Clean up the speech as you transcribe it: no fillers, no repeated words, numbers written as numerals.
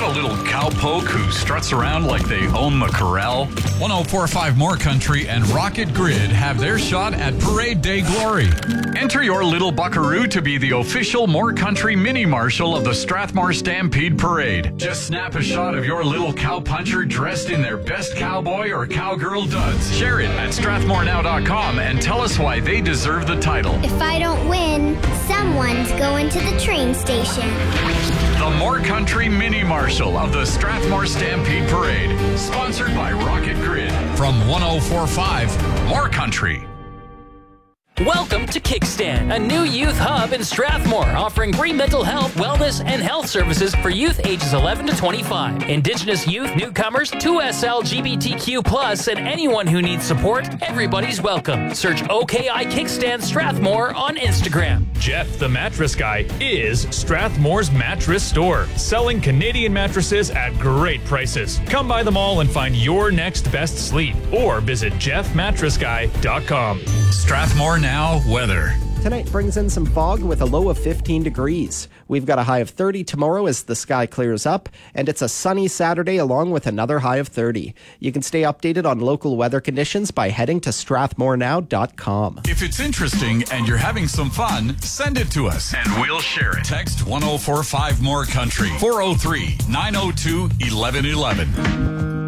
a little cowpoke who struts around like they own the corral? 104.5 More Country and Rocket Grid have their shot at Parade Day glory. Enter your little buckaroo to be the official More Country mini marshal of the Strathmore Stampede Parade. Just snap a shot of your little cowpuncher dressed in their best cowboy or cowgirl duds. Share it at strathmorenow.com and tell us why they deserve the title. If I don't win, someone's going to the train station. The More Country Mini Marshal of the Strathmore Stampede Parade. Sponsored by Rocket Grid. From 104.5 More Country. Welcome to Kickstand, a new youth hub in Strathmore, offering free mental health, wellness, and health services for youth ages 11 to 25. Indigenous youth, newcomers, 2S LGBTQ+, and anyone who needs support, everybody's welcome. Search OKI Kickstand Strathmore on Instagram. Jeff the Mattress Guy is Strathmore's mattress store, selling Canadian mattresses at great prices. Come by the mall and find your next best sleep, or visit jeffmattressguy.com. Strathmore Now weather. Tonight brings in some fog with a low of 15 degrees. We've got a high of 30 tomorrow as the sky clears up, and it's a sunny Saturday along with another high of 30. You can stay updated on local weather conditions by heading to strathmorenow.com. If it's interesting and you're having some fun, send it to us and we'll share it. Text 104.5 More Country, 403-902-1111.